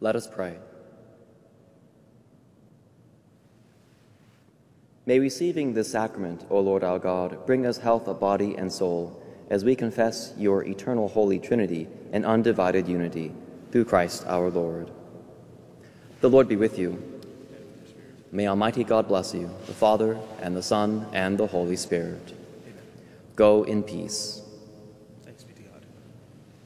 Let us pray. May receiving this sacrament, O Lord our God, bring us health of body and soul, as we confess your eternal Holy Trinity and undivided unity, through Christ our Lord. The Lord be with you. May Almighty God bless you, the Father, and the Son, and the Holy Spirit. Go in peace.